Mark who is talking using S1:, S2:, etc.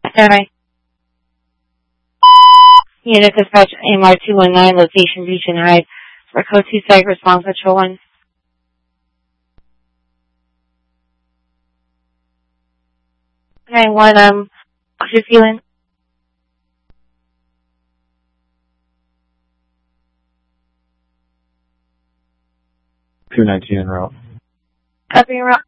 S1: Alright. Unit dispatch AMR 219, location Beach and Hyde. For code 2 site response Metro 1. Okay, what's your feeling?
S2: 219 en route.
S1: Copy, route.